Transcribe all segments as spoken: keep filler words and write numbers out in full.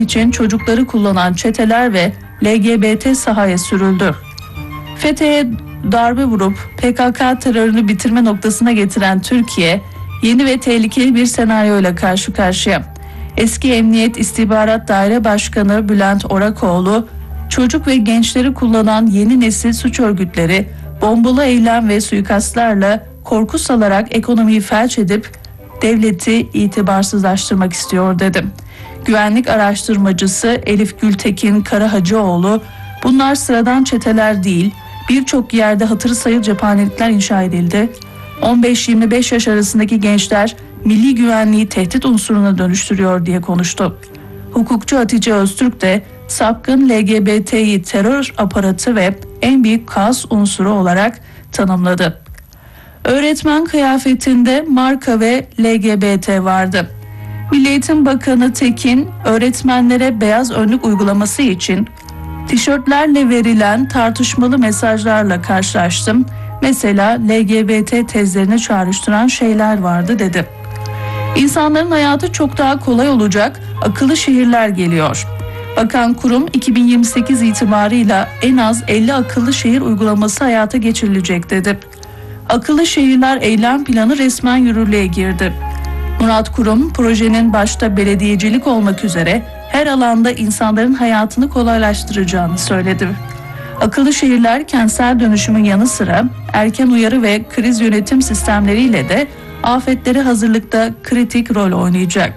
için çocukları kullanan çeteler ve L G B T sahaya sürüldü. F E T H'ye darbe vurup P K K terörünü bitirme noktasına getiren Türkiye, yeni ve tehlikeli bir senaryoyla karşı karşıya. Eski Emniyet İstihbarat Daire Başkanı Bülent Orakoğlu, çocuk ve gençleri kullanan yeni nesil suç örgütleri, bombalı eylem ve suikastlarla korku salarak ekonomiyi felç edip devleti itibarsızlaştırmak istiyor dedi. Güvenlik araştırmacısı Elif Gültekin Karahacıoğlu, bunlar sıradan çeteler değil, birçok yerde hatırı sayılır cephanelikler inşa edildi. on beş yirmi beş yaş arasındaki gençler milli güvenliği tehdit unsuruna dönüştürüyor diye konuştu. Hukukçu Hatice Öztürk de sapkın L G B T'yi terör aparatı ve en büyük kaos unsuru olarak tanımladı. Öğretmen kıyafetinde marka ve L G B T vardı. Milli Eğitim Bakanı Tekin, öğretmenlere beyaz önlük uygulaması için tişörtlerle verilen tartışmalı mesajlarla karşılaştım. Mesela L G B T tezlerine çağrıştıran şeyler vardı dedi. İnsanların hayatı çok daha kolay olacak, akıllı şehirler geliyor. Bakan kurum iki bin yirmi sekiz itibarıyla en az elli akıllı şehir uygulaması hayata geçirilecek dedi. Akıllı şehirler eylem planı resmen yürürlüğe girdi. Murat Kurum, projenin başta belediyecilik olmak üzere her alanda insanların hayatını kolaylaştıracağını söyledi. Akıllı şehirler kentsel dönüşümün yanı sıra erken uyarı ve kriz yönetim sistemleriyle de afetlere hazırlıkta kritik rol oynayacak.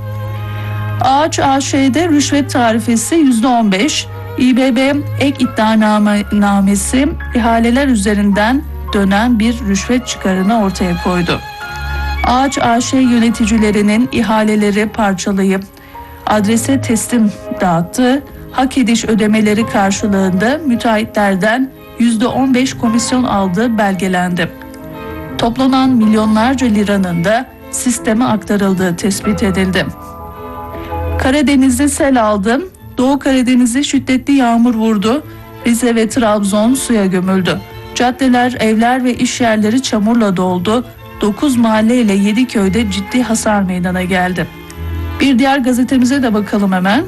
Ağaç A Ş'de rüşvet tarifesi yüzde on beş, İ B B ek iddianamesi ihaleler üzerinden dönen bir rüşvet çıkarını ortaya koydu. Ağaç A Ş yöneticilerinin ihaleleri parçalayıp adrese teslim dağıttı. Hak ediş ödemeleri karşılığında müteahhitlerden yüzde on beş komisyon aldığı belgelendi. Toplanan milyonlarca liranın da sisteme aktarıldığı tespit edildi. Karadeniz'de sel aldı. Doğu Karadeniz'de şiddetli yağmur vurdu. Rize ve Trabzon suya gömüldü. Caddeler, evler ve iş yerleri çamurla doldu. dokuz mahalle ile yedi köyde ciddi hasar meydana geldi. Bir diğer gazetemize de bakalım hemen.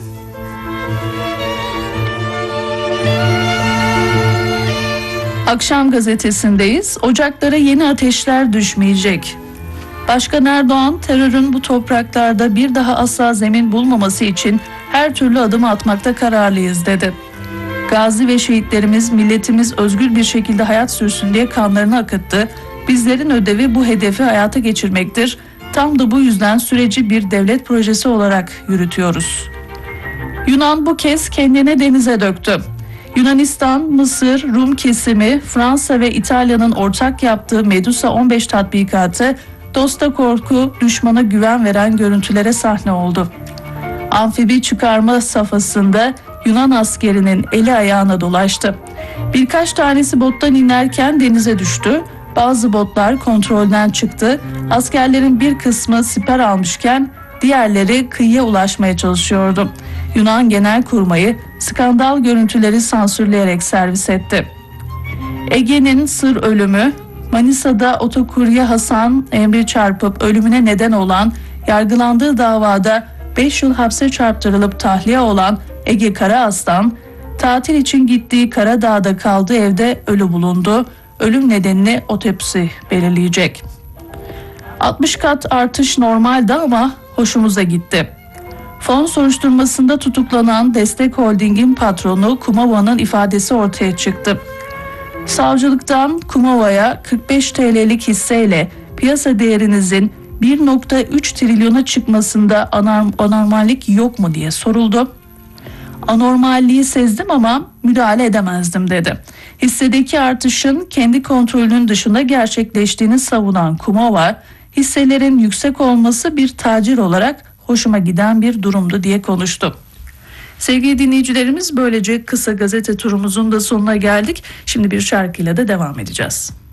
Akşam gazetesindeyiz. Ocaklara yeni ateşler düşmeyecek. Başkan Erdoğan, terörün bu topraklarda bir daha asla zemin bulmaması için her türlü adımı atmakta kararlıyız dedi. Gazi ve şehitlerimiz, milletimiz özgür bir şekilde hayat sürsün diye kanlarını akıttı. Bizlerin ödevi bu hedefi hayata geçirmektir. Tam da bu yüzden süreci bir devlet projesi olarak yürütüyoruz. Yunan bu kez kendini denize döktü. Yunanistan, Mısır, Rum kesimi, Fransa ve İtalya'nın ortak yaptığı Medusa on beş tatbikatı, dosta korku, düşmana güven veren görüntülere sahne oldu. Amfibi çıkarma safhasında Yunan askerinin eli ayağına dolaştı. Birkaç tanesi bottan inerken denize düştü. Bazı botlar kontrolden çıktı. Askerlerin bir kısmı siper almışken diğerleri kıyıya ulaşmaya çalışıyordu. Yunan Genelkurmayı skandal görüntüleri sansürleyerek servis etti. Ege'nin sır ölümü, Manisa'da otokurye Hasan Emre çarpıp ölümüne neden olan, yargılandığı davada beş yıl hapse çarptırılıp tahliye olan Ege Karaaslan, tatil için gittiği Karadağ'da kaldığı evde ölü bulundu. Ölüm nedenini otopsi belirleyecek. altmış kat artış normaldi ama hoşumuza gitti. Fon soruşturmasında tutuklanan Destek Holding'in patronu Kumova'nın ifadesi ortaya çıktı. Savcılıktan Kumova'ya kırk beş T L'lik hisseyle piyasa değerinizin bir virgül üç trilyona çıkmasında anormallik yok mu diye soruldu. Anormalliği sezdim ama müdahale edemezdim dedi. Hissedeki artışın kendi kontrolünün dışında gerçekleştiğini savunan Kumova, hisselerin yüksek olması bir tacir olarak hoşuma giden bir durumdu diye konuştu. Sevgili dinleyicilerimiz, böylece kısa gazete turumuzun da sonuna geldik. Şimdi bir şarkıyla da devam edeceğiz.